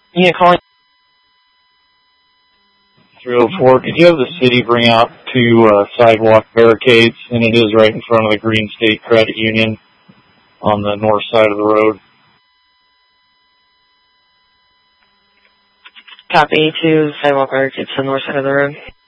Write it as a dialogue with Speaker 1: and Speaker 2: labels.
Speaker 1: Yeah, calling
Speaker 2: 304. Could you have the city bring out two sidewalk barricades? And it is right in front of the Green State Credit Union on the north side of the road.
Speaker 1: copy 2 sidewalk barricades to the north side of the road.